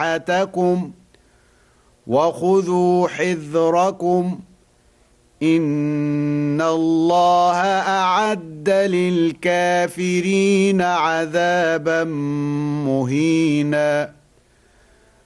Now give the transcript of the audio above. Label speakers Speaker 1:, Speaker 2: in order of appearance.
Speaker 1: أسلحتكم وخذوا حذركم إن الله أعد للكافرين عذابا مهينا